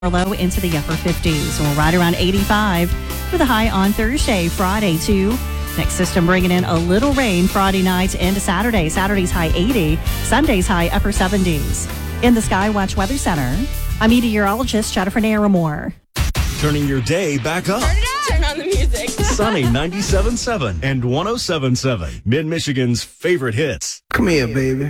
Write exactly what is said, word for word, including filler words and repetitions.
Low into the upper fifties. We'll right around eighty-five for the high on Thursday, Friday too. Next system bringing in a little rain Friday night into Saturday. Saturday's high eighty, Sunday's high upper seventies. In the Skywatch Weather Center, I'm meteorologist Jennifer Naramore. Turning your day back up. Turn it up. Turn on the music. Sunny ninety-seven point seven and one oh seven point seven. Mid-Michigan's favorite hits. Come here, baby.